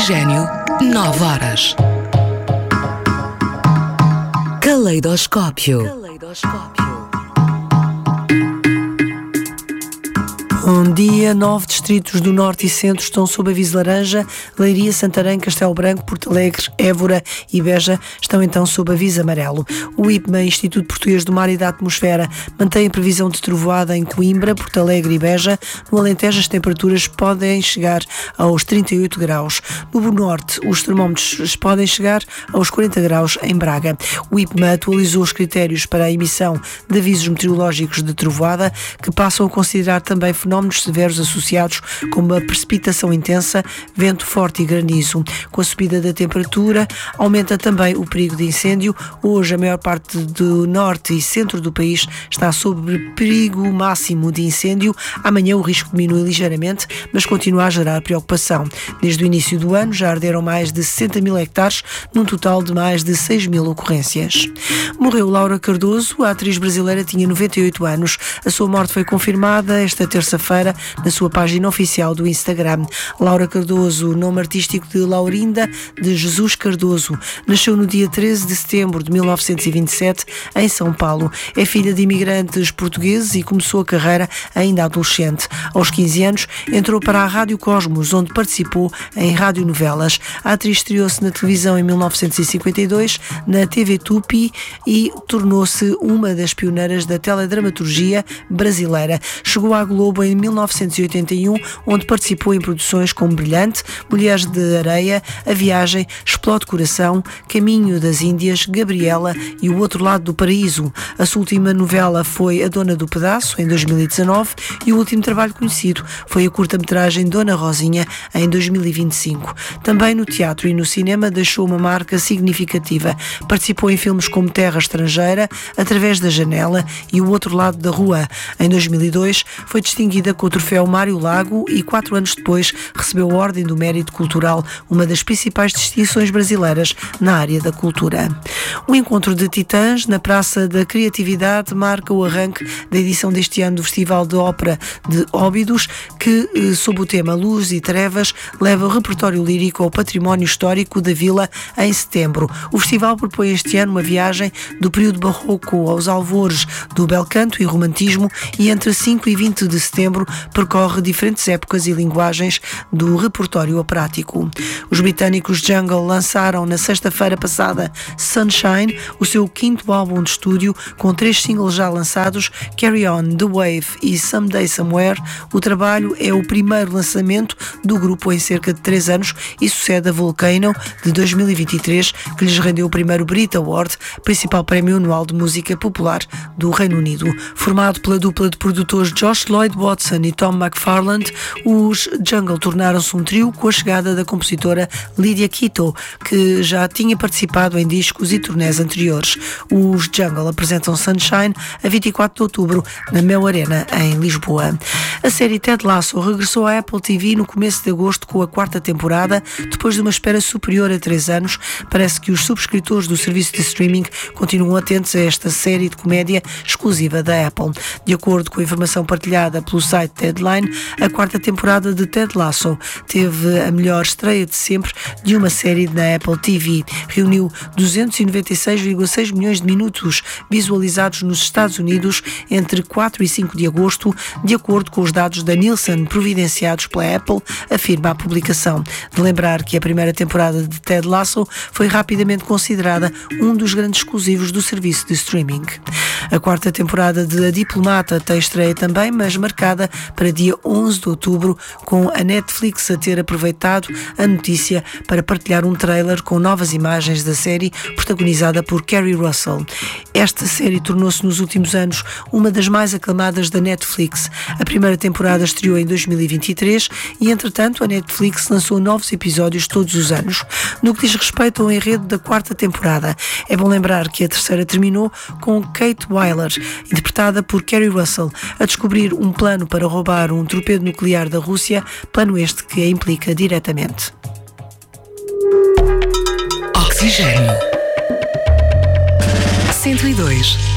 Oxigênio, 9 horas. Caleidoscópio. Bom dia, 9 distritos do Norte e Centro estão sob aviso laranja. Leiria, Santarém, Castelo Branco, Porto Alegre, Évora e Beja estão então sob aviso amarelo. O IPMA, Instituto Português do Mar e da Atmosfera, mantém a previsão de trovoada em Coimbra, Porto Alegre e Beja. No Alentejo as temperaturas podem chegar aos 38 graus. No Norte os termómetros podem chegar aos 40 graus em Braga. O IPMA atualizou os critérios para a emissão de avisos meteorológicos de trovoada, que passam a considerar também fenómenos severos associados como a precipitação intensa, vento forte e granizo. Com a subida da temperatura, aumenta também o perigo de incêndio. Hoje, a maior parte do norte e centro do país está sob perigo máximo de incêndio. Amanhã o risco diminui ligeiramente, mas continua a gerar preocupação. Desde o início do ano, já arderam mais de 60 mil hectares, num total de mais de 6 mil ocorrências. Morreu Laura Cardoso, a atriz brasileira tinha 98 anos. A sua morte foi confirmada esta terça-feira na sua página oficial do Instagram. Laura Cardoso, nome artístico de Laurinda de Jesus Cardoso, nasceu no dia 13 de setembro de 1927 em São Paulo. É filha de imigrantes portugueses e começou a carreira ainda adolescente. Aos 15 anos entrou para a Rádio Cosmos, onde participou em radionovelas. A atriz estreou-se na televisão em 1952 na TV Tupi e tornou-se uma das pioneiras da teledramaturgia brasileira. Chegou à Globo em 1981, onde participou em produções como Brilhante, Mulheres de Areia, A Viagem, Explode Coração, Caminho das Índias, Gabriela e O Outro Lado do Paraíso. A sua última novela foi A Dona do Pedaço, em 2019, e o último trabalho conhecido foi a curta-metragem Dona Rosinha, em 2025. Também no teatro e no cinema deixou uma marca significativa. Participou em filmes como Terra Estrangeira, Através da Janela e O Outro Lado da Rua. Em 2002, foi distinguida com o troféu Mário Lago e 4 anos depois recebeu a Ordem do Mérito Cultural, uma das principais distinções brasileiras na área da cultura. O encontro de titãs na Praça da Criatividade marca o arranque da edição deste ano do Festival de Ópera de Óbidos, que, sob o tema Luz e Trevas, leva o repertório lírico ao património histórico da vila em setembro. O festival propõe este ano uma viagem do período barroco aos alvores do bel canto e romantismo, e entre 5 e 20 de setembro percorre diferentes épocas e linguagens do repertório operático. Os britânicos Jungle lançaram na sexta-feira passada Sunshine, o seu 5º álbum de estúdio, com 3 singles já lançados, Carry On, The Wave e Someday Somewhere. O trabalho é o primeiro lançamento do grupo em cerca de 3 anos e sucede a Volcano, de 2023, que lhes rendeu o primeiro Brit Award, principal prémio anual de música popular do Reino Unido. Formado pela dupla de produtores Josh Lloyd Watson e Tom McFarland, os Jungle tornaram-se um trio com a chegada da compositora Lydia Quito, que já tinha participado em discos e turnés anteriores. Os Jungle apresentam Sunshine a 24 de outubro na Mel Arena, em Lisboa. A série Ted Lasso regressou à Apple TV no começo de agosto com a 4ª temporada. Depois de uma espera superior a 3 anos, parece que os subscritores do serviço de streaming continuam atentos a esta série de comédia exclusiva da Apple. De acordo com a informação partilhada pelo site Deadline, a 4ª temporada de Ted Lasso teve a melhor estreia de sempre de uma série na Apple TV. Reuniu 296,6 milhões de minutos visualizados nos Estados Unidos entre 4 e 5 de agosto, de acordo com os dados da Nielsen providenciados pela Apple, afirma a publicação. De lembrar que a primeira temporada de Ted Lasso foi rapidamente considerada um dos grandes exclusivos do serviço de streaming. A 4ª temporada de A Diplomata tem estreia também, mas marcada para dia 11 de outubro, com a Netflix a ter aproveitado a notícia para partilhar um trailer com novas imagens da série, protagonizada por Kerry Russell. Esta série tornou-se nos últimos anos uma das mais aclamadas da Netflix. A primeira temporada estreou em 2023 e, entretanto, a Netflix lançou novos episódios todos os anos. No que diz respeito ao enredo da 4ª temporada, é bom lembrar que a terceira terminou com Kate Weiler, interpretada por Kerry Russell, a descobrir um plano para roubar um torpedo nuclear da Rússia, plano este que a implica diretamente. Oxigênio 102.